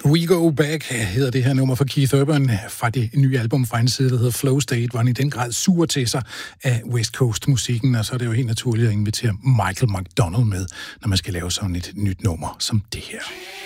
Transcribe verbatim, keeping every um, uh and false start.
We Go Back hedder det her nummer for Keith Urban fra det nye album fra en side, der hedder Flow State, hvor han i den grad suger til sig af West Coast-musikken, og så er det jo helt naturligt at invitere Michael McDonald med, når man skal lave sådan et nyt nummer som det her.